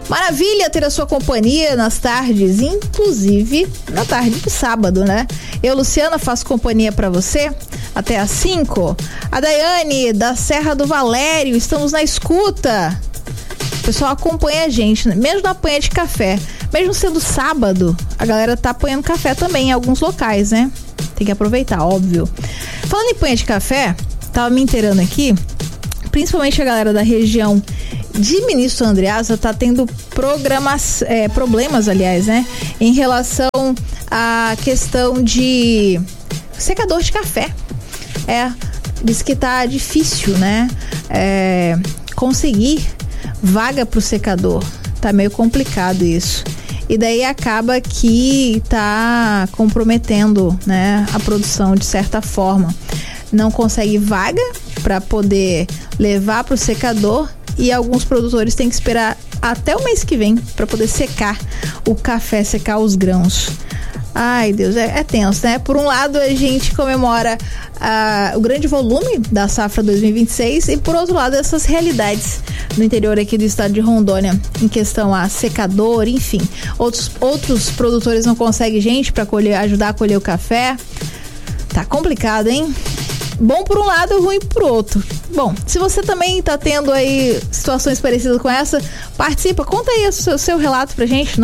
Maravilha ter a sua companhia nas tardes, inclusive na tarde de sábado, né? Eu, Luciana, faço companhia pra você até às 5. A Daiane, da Serra do Valério, estamos na escuta. O pessoal acompanha a gente, né? Mesmo na apanha de café. Mesmo sendo sábado, a galera tá apanhando café também em alguns locais, né? Tem que aproveitar, óbvio. Falando em panha de café, tava me inteirando aqui, principalmente a galera da região de Ministro Andreasa tá tendo problemas, aliás, né? Em relação à questão de secador de café. Diz que tá difícil, né? Conseguir vaga pro secador. Tá meio complicado isso. E daí acaba que tá comprometendo, né, a produção de certa forma. Não consegue vaga para poder levar pro secador e alguns produtores têm que esperar até o mês que vem para poder secar o café, secar os grãos. Ai, Deus, é tenso, né? Por um lado, a gente comemora o grande volume da safra 2026 e, por outro lado, essas realidades no interior aqui do estado de Rondônia, em questão a secador, enfim. Outros produtores não conseguem gente para ajudar a colher o café. Tá complicado, hein? Bom por um lado, ruim por outro. Bom, se você também tá tendo aí situações parecidas com essa, participa, conta aí o seu relato pra gente,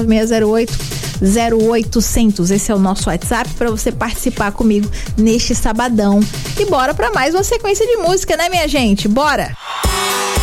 99608-0800. Esse é o nosso WhatsApp para você participar comigo neste sabadão. E bora pra mais uma sequência de música, né, minha gente? Bora!